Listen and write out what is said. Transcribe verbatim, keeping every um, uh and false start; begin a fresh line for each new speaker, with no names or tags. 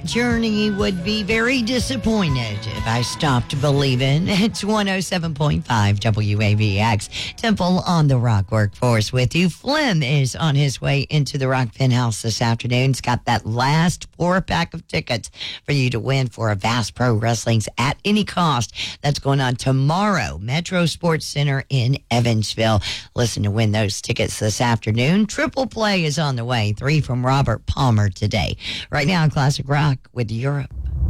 Journey would be very disappointed if I stopped believing. It's one oh seven point five W A V X. Temple on the Rock Workforce with you. Flynn is on his way into the Rock Penthouse this afternoon. He's got that last four pack of tickets for you to win for a Vast Pro Wrestling's At Any Cost. That's going on tomorrow, Metro Sports Center in Evansville. Listen to win those tickets this afternoon. Triple Play is on the way. Three from Robert Palmer today. Right now, Classic Rock with Europe.